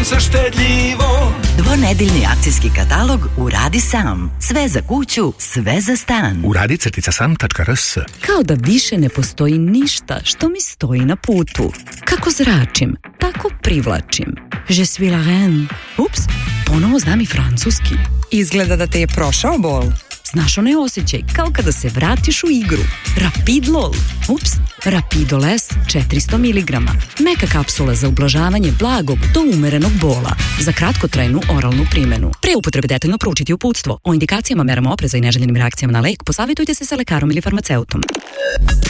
sunce štedljivo. Dvonedeljni akcijski katalog Uradi sam. Sve za kuću, sve za stan. Uradi-sam.rs. Kao da više ne postoji ništa što mi stoji na putu. Kako zračim, tako privlačim. Je suis la reine. Ups, ponovo znam i francuski. Izgleda da te je prošao bol. Znaš onaj osjećaj, kao kada se vratiš u igru. Rapidlol. Ups, Rapidol S 400 mg. Meka kapsula za ublažavanje blagog do umerenog bola. Za kratkotrajnu oralnu primenu. Pre upotrebe detaljno proučiti uputstvo. O indikacijama, merama opreza i neželjenim reakcijama na lek posavjetujte se sa lekarom ili farmaceutom.